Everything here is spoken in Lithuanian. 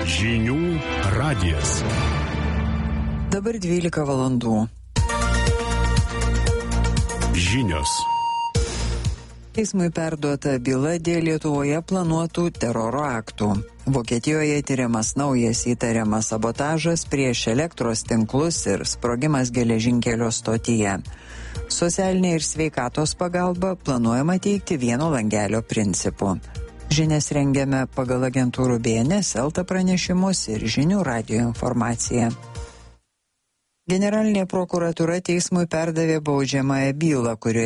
Žinių radijas. Dabar 12 valandų. Žinios. Teismui perduota byla dėl Lietuvoje planuotų teroro aktų. Vokietijoje tyriamas naujas įtariamas sabotažas prieš elektros tinklus ir sprogimas geležinkelio stotyje. Socialinė ir sveikatos pagalba planuojama teikti vieno langelio principu. Žinias rengiame pagal agentūrų BNS, Elta pranešimus ir Žinių radijo informaciją. Generalinė prokuratūra teismui perdavė baudžiamąją bylą, kurioje